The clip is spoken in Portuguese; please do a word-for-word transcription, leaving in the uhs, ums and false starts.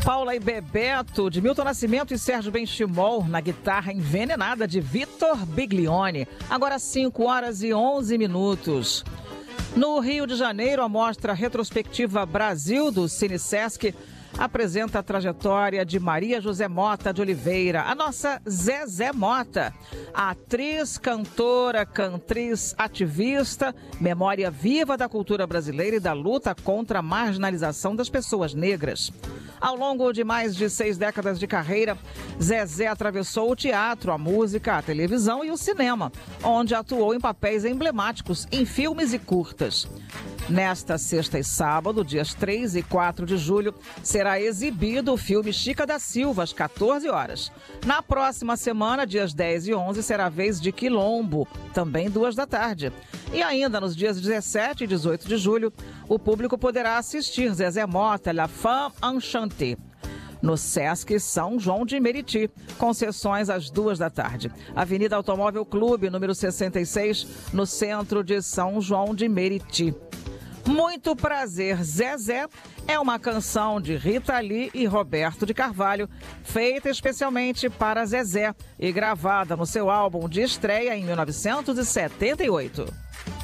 Paula e Bebeto, de Milton Nascimento e Sérgio Benchimol, na guitarra envenenada de Vitor Biglione. Agora cinco horas e onze minutos. No Rio de Janeiro, a mostra retrospectiva Brasil do Cine Sesc apresenta a trajetória de Maria José Mota de Oliveira, a nossa Zezé Mota, a atriz, cantora, cantriz, ativista, memória viva da cultura brasileira e da luta contra a marginalização das pessoas negras. Ao longo de mais de seis décadas de carreira, Zezé atravessou o teatro, a música, a televisão e o cinema, onde atuou em papéis emblemáticos em filmes e curtas. Nesta sexta e sábado, dias três e quatro de julho, será exibido o filme Chica da Silva, às quatorze horas. Na próxima semana, dias dez e onze, será a vez de Quilombo, também duas da tarde. E ainda nos dias dezessete e dezoito de julho, o público poderá assistir Zezé Mota, La Femme Enchantée, no Sesc São João de Meriti, com sessões às duas da tarde. Avenida Automóvel Clube, número sessenta e seis, no centro de São João de Meriti. Muito prazer, Zezé é uma canção de Rita Lee e Roberto de Carvalho, feita especialmente para Zezé e gravada no seu álbum de estreia em mil novecentos e setenta e oito.